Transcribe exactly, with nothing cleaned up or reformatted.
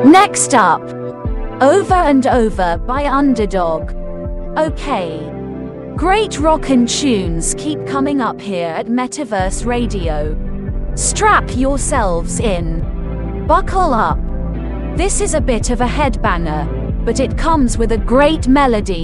Next up, Over and Over by Underdog. Okay. Great rockin' tunes keep coming up here at Metaverse Radio. Strap yourselves in. Buckle up. This is a bit of a headbanger, but it comes with a great melody.